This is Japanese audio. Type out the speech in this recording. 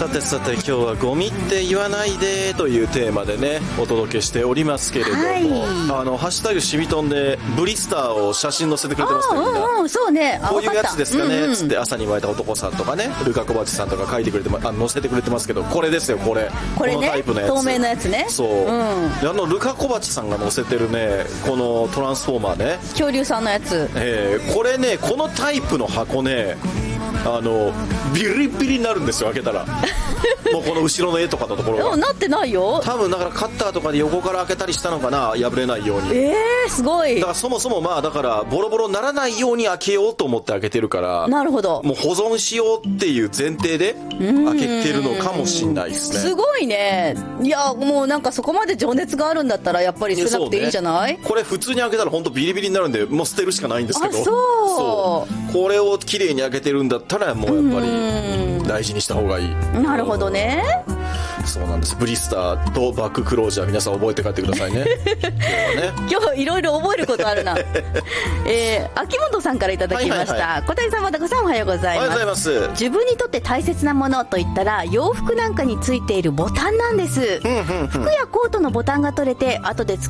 さてさて、今日はゴミって言わないでというテーマでねお届けしておりますけれども、はい、ハッシュタグしみとんでブリスターを写真載せてくれてますね。みんなそうね、 こういうやつですかね、つって朝に湧いた男さんとかね、ルカ・コバチさんとか書いてくれて載せてくれてますけど、これですよ、これね、 このタイプのやつ、 透明のやつね。 そう、ルカ・コバチさんが載せてるねこのトランスフォーマーね、 恐竜さんのやつ、 これね、このタイプの箱ね、ビリビリになるんですよ、開けたらもうこの後ろの絵とかのところがなってないよ、 多分だからカッターとかで横から開けたりしたのかな、破れないように。 すごい。 だからそもそもまあだからボロボロにならないように開けようと思って開けてるから、 なるほど、 もう保存しようっていう前提で開けてるのかもしんないですね。 すごいね。いやもうなんかそこまで情熱があるんだったらやっぱり捨てなくていいんじゃない？ これ普通に開けたら本当ビリビリになるんで、もう捨てるしかないんですけど、 そうこれを綺麗に開けてるんだったらもうやっぱり大事にした方がいい。 なるほどね。 そうなんです。ブリスターとバッククロージャー、皆さん覚えて帰ってくださいね今日いろいろ覚えることあるな秋元さんからいただきました。小谷さん、またこさん、おはようございます。 おはようございます。 自分にとって大切なものといったら洋服なんかについているボタンなんです。服やコートのボタンが取れて後で使